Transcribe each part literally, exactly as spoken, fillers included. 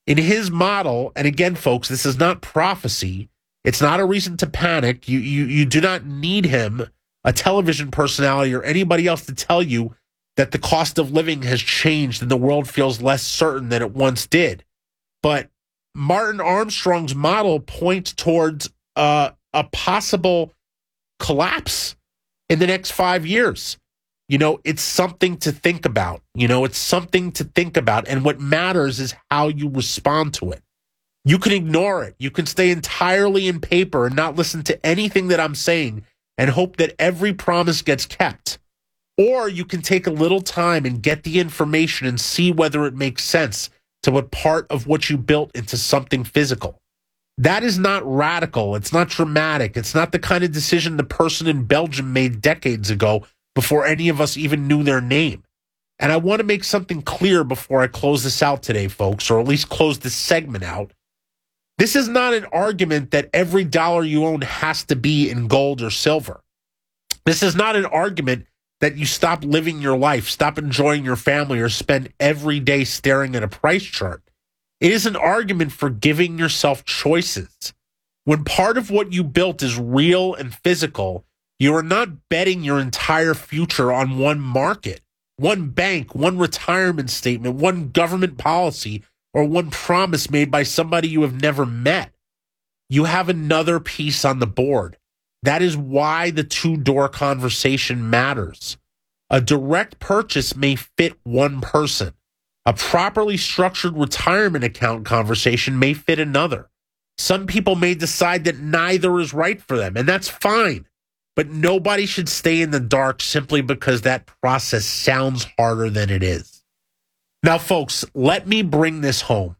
In his model, and again, folks, this is not prophecy. It's not a reason to panic. You, you, you do not need him, a television personality, or anybody else to tell you that the cost of living has changed and the world feels less certain than it once did. But Martin Armstrong's model points towards uh, a possible collapse in the next five years. You know, it's something to think about. You know, it's something to think about. And what matters is how you respond to it. You can ignore it. You can stay entirely in paper and not listen to anything that I'm saying and hope that every promise gets kept. Or you can take a little time and get the information and see whether it makes sense to put part of what you built into something physical. That is not radical. It's not dramatic. It's not the kind of decision the person in Belgium made decades ago before any of us even knew their name. And I want to make something clear before I close this out today, folks, or at least close this segment out. This is not an argument that every dollar you own has to be in gold or silver. This is not an argument that you stop living your life, stop enjoying your family, or spend every day staring at a price chart. It is an argument for giving yourself choices. When part of what you built is real and physical, you are not betting your entire future on one market, one bank, one retirement statement, one government policy, or one promise made by somebody you have never met. You have another piece on the board. That is why the two-door conversation matters. A direct purchase may fit one person. A properly structured retirement account conversation may fit another. Some people may decide that neither is right for them, and that's fine. But nobody should stay in the dark simply because that process sounds harder than it is. Now, folks, let me bring this home.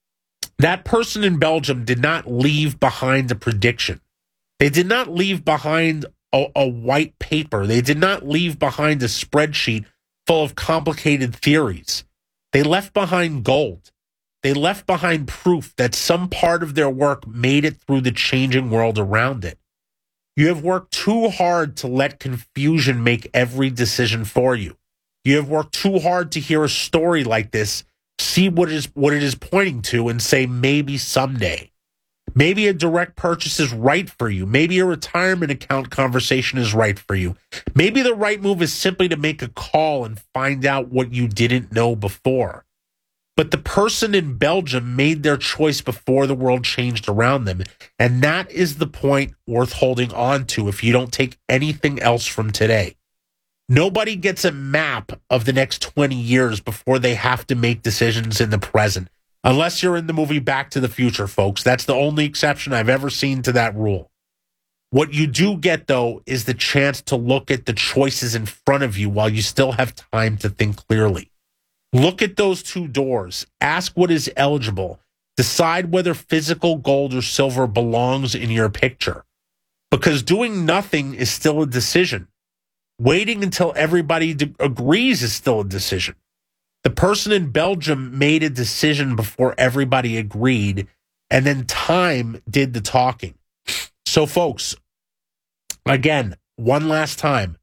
That person in Belgium did not leave behind a prediction. They did not leave behind a, a white paper. They did not leave behind a spreadsheet full of complicated theories. They left behind gold. They left behind proof that some part of their work made it through the changing world around it. You have worked too hard to let confusion make every decision for you. You have worked too hard to hear a story like this, see what it is, what it is pointing to, and say, maybe someday. Maybe a direct purchase is right for you. Maybe a retirement account conversation is right for you. Maybe the right move is simply to make a call and find out what you didn't know before. But the person in Belgium made their choice before the world changed around them. And that is the point worth holding on to if you don't take anything else from today. Nobody gets a map of the next twenty years before they have to make decisions in the present. Unless you're in the movie Back to the Future, folks. That's the only exception I've ever seen to that rule. What you do get, though, is the chance to look at the choices in front of you while you still have time to think clearly. Look at those two doors. Ask what is eligible. Decide whether physical gold or silver belongs in your picture. Because doing nothing is still a decision. Waiting until everybody d- agrees is still a decision. The person in Belgium made a decision before everybody agreed, and then time did the talking. So, folks, again, one last time,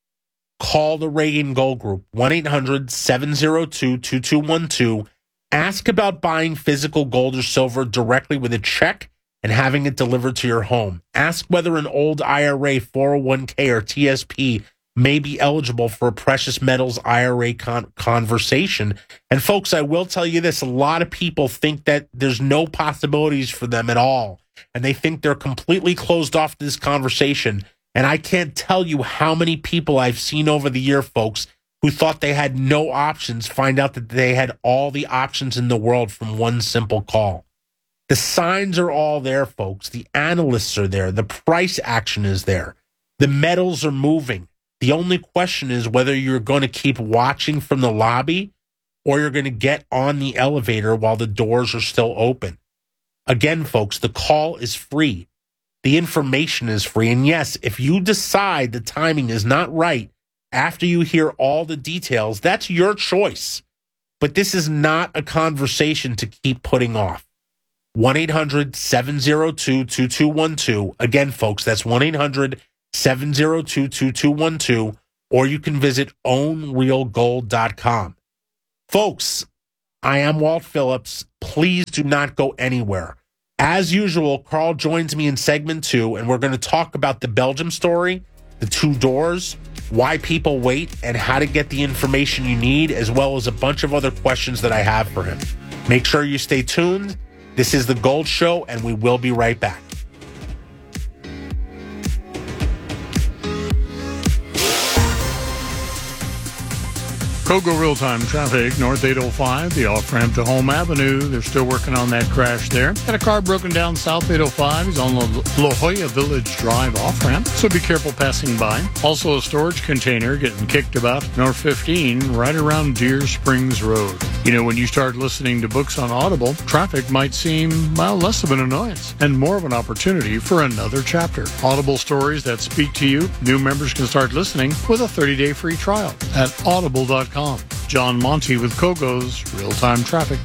call the Reagan Gold Group, one eight hundred seven oh two two two one two. Ask about buying physical gold or silver directly with a check and having it delivered to your home. Ask whether an old I R A, four oh one k, or T S P may be eligible for a precious metals I R A con- conversation. And folks, I will tell you this, a lot of people think that there's no possibilities for them at all. And they think they're completely closed off to this conversation. And I can't tell you how many people I've seen over the year, folks, who thought they had no options, find out that they had all the options in the world from one simple call. The signs are all there, folks. The analysts are there. The price action is there. The metals are moving. The only question is whether you're going to keep watching from the lobby or you're going to get on the elevator while the doors are still open. Again, folks, the call is free. The information is free. And yes, if you decide the timing is not right after you hear all the details, that's your choice. But this is not a conversation to keep putting off. one eight hundred seven oh two two two one two. Again, folks, that's one eight hundred seven oh two two two one two, or you can visit own real gold dot com. Folks, I am Walt Phillips. please do not go anywhere. As usual, Carl joins me in segment two, and we're going to talk about the Belgium story, the two doors, why people wait, and how to get the information you need, as well as a bunch of other questions that I have for him. Make sure you stay tuned. This is The Gold Show, and we will be right back. Kogo real-time traffic, North eight oh five, the off-ramp to Home Avenue. They're still working on that crash there. Got a car broken down South eight oh five. He's on La Jolla Village Drive off-ramp, so be careful passing by. Also a storage container getting kicked about North fifteen, right around Deer Springs Road. You know, when you start listening to books on Audible, traffic might seem, well, less of an annoyance and more of an opportunity for another chapter. Audible stories that speak to you. New members can start listening with a thirty-day free trial at audible dot com. John Monty with Kogo's Real-Time Traffic.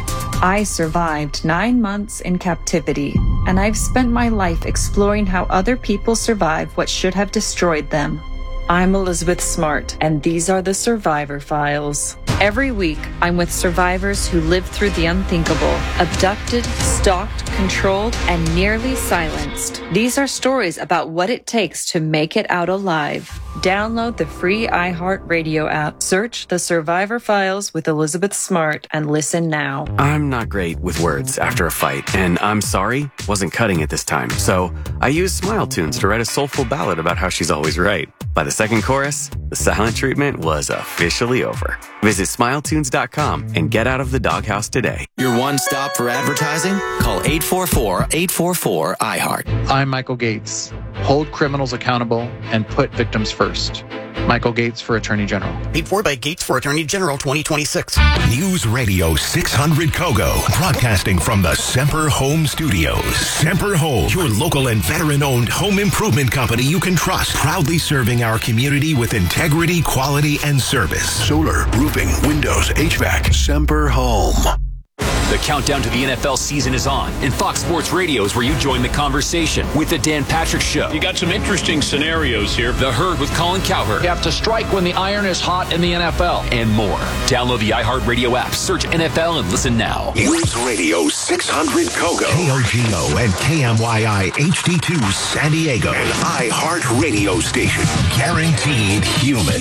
I survived nine months in captivity, and I've spent my life exploring how other people survive what should have destroyed them. I'm Elizabeth Smart, and these are the Survivor Files. Every week, I'm with survivors who lived through the unthinkable, abducted, stalked, controlled, and nearly silenced. These are stories about what it takes to make it out alive. Download the free iHeartRadio app, search The Survivor Files with Elizabeth Smart, and listen now. I'm not great with words after a fight, and I'm sorry wasn't cutting it this time, so I used Smile Tunes to write a soulful ballad about how she's always right. By the second chorus, the silent treatment was officially over. Visit smile tunes dot com and get out of the doghouse today. Your one stop for advertising? Call eight four four, eight four four, I heart. I'm Michael Gates. Hold criminals accountable and put victims first. Michael Gates for Attorney General. Paid for by Gates for Attorney General twenty twenty-six. News Radio six hundred Kogo, broadcasting from the Semper Home Studios. Semper Home, your local and veteran-owned home improvement company you can trust. Proudly serving our community with integrity, quality, and service. Solar, roofing, windows, H V A C. Semper Home. The countdown to the N F L season is on, and Fox Sports Radio is where you join the conversation with The Dan Patrick Show. You got some interesting scenarios here. The Herd with Colin Cowherd. You have to strike when the iron is hot in the N F L. And more. Download the iHeartRadio app, search N F L, and listen now. News Radio six hundred Kogo. K O G O and K M Y I H D two San Diego. An iHeart Radio station. Guaranteed human.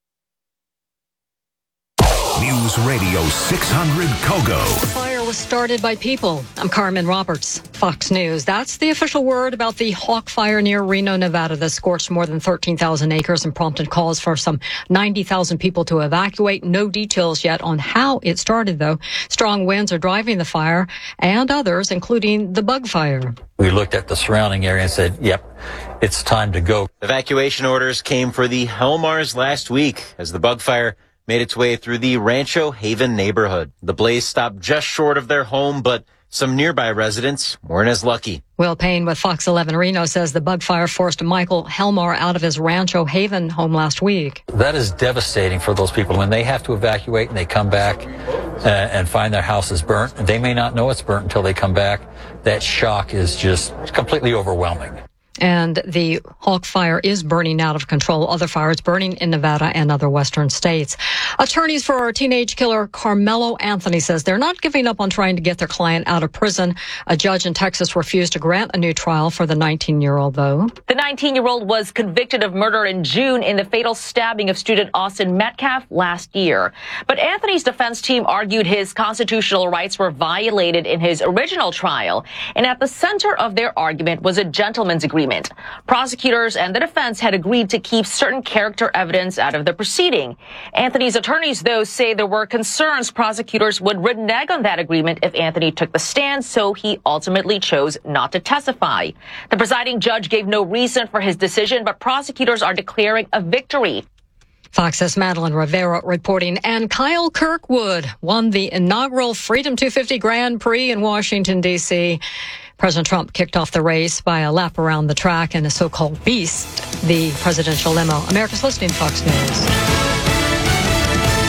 News Radio six hundred Kogo. The fire was started by people. I'm Carmen Roberts, Fox News. That's the official word about the Hawk Fire near Reno, Nevada that scorched more than thirteen thousand acres and prompted calls for some ninety thousand people to evacuate. No details yet on how it started, though. Strong winds are driving the fire and others, including the bug fire. We looked at the surrounding area and said, yep, it's time to go. Evacuation orders came for the Helmars last week as the bug fire made its way through the Rancho Haven neighborhood. The blaze stopped just short of their home, but some nearby residents weren't as lucky. Will Payne with Fox eleven Reno says the bug fire forced Michael Helmar out of his Rancho Haven home last week. That is devastating for those people when they have to evacuate and they come back uh, and find their house is burnt. They may not know it's burnt until they come back. That shock is just completely overwhelming. And the Hawk Fire is burning out of control. Other fires burning in Nevada and other western states. Attorneys for our teenage killer Carmelo Anthony says they're not giving up on trying to get their client out of prison. A judge in Texas refused to grant a new trial for the nineteen-year-old, though. The nineteen-year-old was convicted of murder in June in the fatal stabbing of student Austin Metcalf last year. But Anthony's defense team argued his constitutional rights were violated in his original trial. And at the center of their argument was a gentleman's agreement. Prosecutors and the defense had agreed to keep certain character evidence out of the proceeding. Anthony's attorneys, though, say there were concerns prosecutors would renege on that agreement if Anthony took the stand, so he ultimately chose not to testify. The presiding judge gave no reason for his decision, but prosecutors are declaring a victory. Fox's Madeline Rivera reporting, and Kyle Kirkwood won the inaugural Freedom two fifty Grand Prix in Washington, D C President Trump kicked off the race by a lap around the track in a so-called beast, the presidential limo. America's listening to Fox News.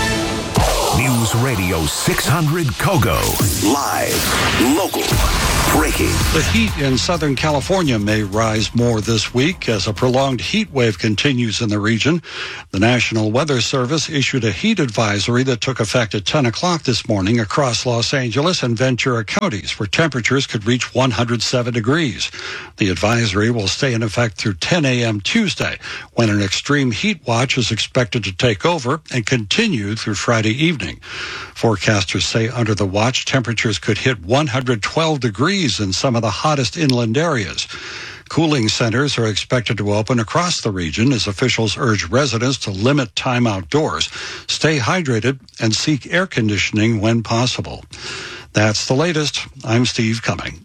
News Radio six hundred Kogo. Live, local, breaking. The heat in Southern California may rise more this week as a prolonged heat wave continues in the region. The National Weather Service issued a heat advisory that took effect at ten o'clock this morning across Los Angeles and Ventura counties, where temperatures could reach one hundred seven degrees. The advisory will stay in effect through ten a.m. Tuesday, when an extreme heat watch is expected to take over and continue through Friday evening. Forecasters say under the watch, temperatures could hit one hundred twelve degrees in some of the hottest inland areas. Cooling centers are expected to open across the region as officials urge residents to limit time outdoors, stay hydrated, and seek air conditioning when possible. That's the latest. I'm Steve Cumming.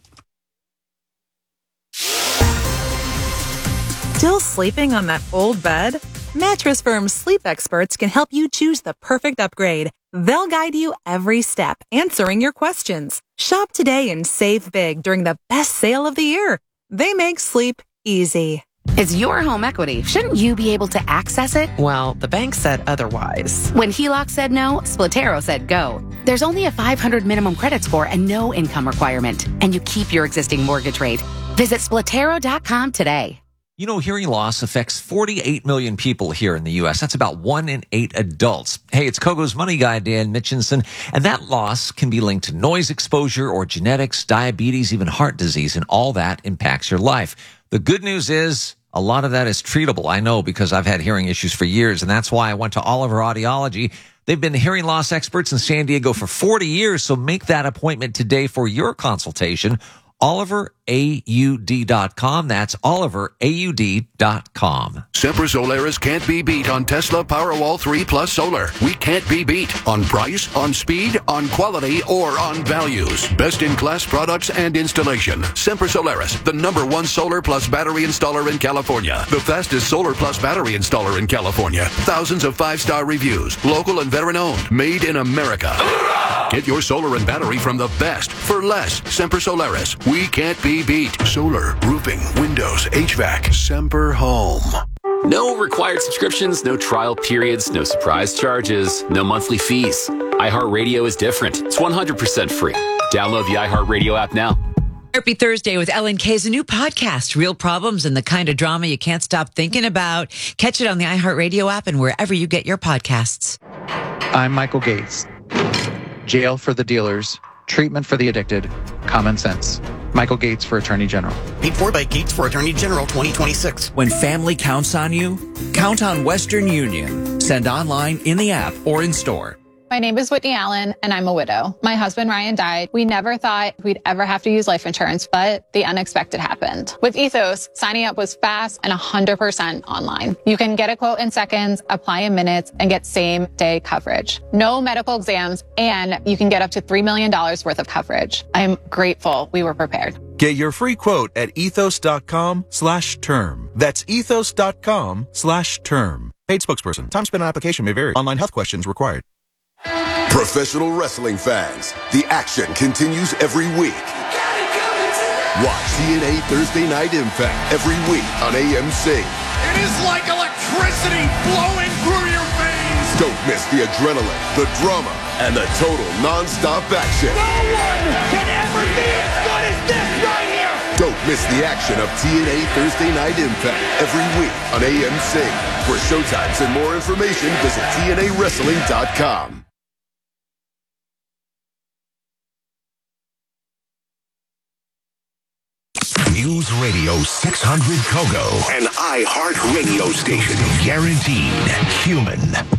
Still sleeping on that old bed? Mattress Firm's sleep experts can help you choose the perfect upgrade. They'll guide you every step, answering your questions. Shop today and save big during the best sale of the year. They make sleep easy. It's your home equity. Shouldn't you be able to access it? Well, the bank said otherwise. When HELOC said no, Splatero said go. There's only a five hundred minimum credit score and no income requirement. And you keep your existing mortgage rate. Visit Splatero dot com today. You know, hearing loss affects forty-eight million people here in the U S. That's about one in eight adults. Hey, it's Kogo's money guy, Dan Mitchinson, and that loss can be linked to noise exposure or genetics, diabetes, even heart disease, and all that impacts your life. The good news is a lot of that is treatable. I know because I've had hearing issues for years, and that's why I went to Oliver Audiology. They've been hearing loss experts in San Diego for forty years, so make that appointment today for your consultation. Oliver A U D dot com. That's Oliver A U D dot com. Semper Solaris can't be beat on Tesla Powerwall three Plus Solar. We can't be beat on price, on speed, on quality, or on values. Best-in-class products and installation. Semper Solaris, the number one solar plus battery installer in California. The fastest solar plus battery installer in California. Thousands of five-star reviews. Local and veteran-owned. Made in America. Get your solar and battery from the best for less. Semper Solaris. We can't be beat. Solar, roofing, windows, H V A C. Semper Home. No required subscriptions, no trial periods, no surprise charges, no monthly fees. iHeartRadio is different. It's one hundred percent free. Download the iHeartRadio app now. Therapy Thursday with Ellen K is a new podcast. Real problems and the kind of drama you can't stop thinking about. Catch it on the iHeartRadio app and wherever you get your podcasts. I'm Michael Gates. Jail for the dealers, treatment for the addicted, common sense. Michael Gates for Attorney General. Paid for by Gates for Attorney General twenty twenty-six. When family counts on you, count on Western Union. Send online, in the app, or in store. My name is Whitney Allen, and I'm a widow. My husband, Ryan, died. We never thought we'd ever have to use life insurance, but the unexpected happened. With Ethos, signing up was fast and one hundred percent online. You can get a quote in seconds, apply in minutes, and get same-day coverage. No medical exams, and you can get up to three million dollars worth of coverage. I'm grateful we were prepared. Get your free quote at ethos.com slash term. That's ethos.com slash term. Paid spokesperson. Time spent on application may vary. Online health questions required. Professional wrestling fans, the action continues every week. Watch T N A Thursday Night Impact every week on A M C. It is like electricity flowing through your veins. Don't miss the adrenaline, the drama, and the total non-stop action. No one can ever be as good as this right here. Don't miss the action of T N A Thursday Night Impact every week on A M C. For showtimes and more information, visit T N A wrestling dot com. News Radio six hundred Kogo, an iHeart radio station. Guaranteed human.